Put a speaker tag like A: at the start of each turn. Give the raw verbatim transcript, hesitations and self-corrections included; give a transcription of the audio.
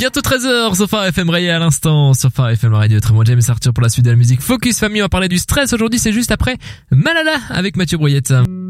A: Bientôt treize heures, sur Phare F M rayé à l'instant, sur Phare F M Radio. Très bon James Arthur pour la suite de la musique. Focus Family, on va parler du stress aujourd'hui, c'est juste après Malala avec Mathieu Brouillette.